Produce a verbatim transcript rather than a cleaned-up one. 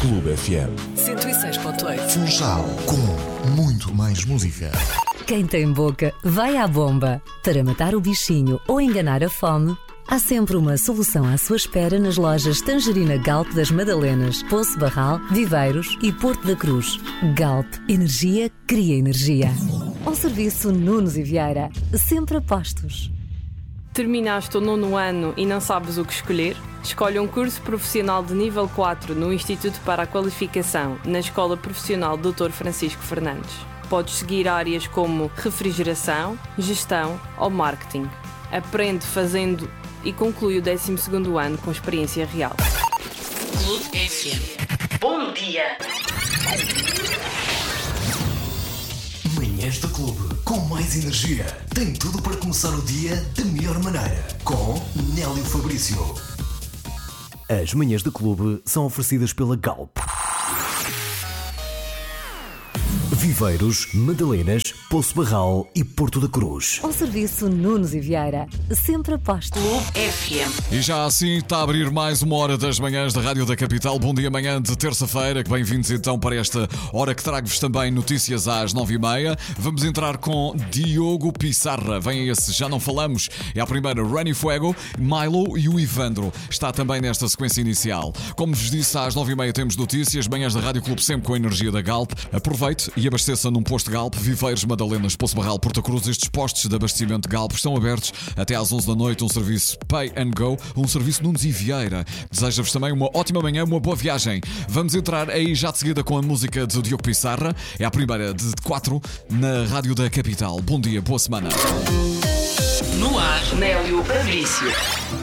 Clube F M cento e seis ponto oito. Funchal, com muito mais música. Quem tem boca vai à bomba. Para matar o bichinho ou enganar a fome, há sempre uma solução à sua espera nas lojas Tangerina Galp das Madalenas, Poço Barral, Viveiros e Porto da Cruz. Galp, energia cria energia. Um serviço Nunes e Vieira, sempre a postos. Terminaste o nono ano e não sabes o que escolher? Escolhe um curso profissional de nível quatro no Instituto para a Qualificação, na Escola Profissional doutor Francisco Fernandes. Podes seguir áreas como refrigeração, gestão ou marketing. Aprende fazendo e conclui o décimo segundo ano com experiência real. Clube F M. Bom dia! Manhãs do Clube, com mais energia. Tem tudo para começar o dia da melhor maneira. Com Nélio Fabrício. As manhãs do Clube são oferecidas pela Galp. Viveiros, Madalenas, Poço Barral e Porto da Cruz. Um serviço Nunes e Vieira, sempre a postos. Clube F M. E já assim está a abrir mais uma hora das manhãs da Rádio da Capital. Bom dia, manhã de terça-feira. Bem-vindos então para esta hora que trago-vos também notícias às nove e meia. Vamos entrar com Diogo Pissarra. Vem esse, já não falamos. É a primeira, Rani Fuego, Milo e o Ivandro. Está também nesta sequência inicial. Como vos disse, às nove e meia temos notícias. Manhãs da Rádio Clube sempre com a energia da Galp. Aproveite e abasteça num posto Galp. Viveiros, Madalenas, Poço Barral, Porto da Cruz. Estes postos de abastecimento Galp estão abertos até às onze da noite. Um serviço Pay and Go, um serviço Nunes e Vieira. Desejo-vos também uma ótima manhã, uma boa viagem. Vamos entrar aí já de seguida com a música de Diogo Pissarra. É a primeira de quatro na Rádio da Capital. Bom dia, boa semana. No ar, Nélio Fabrício.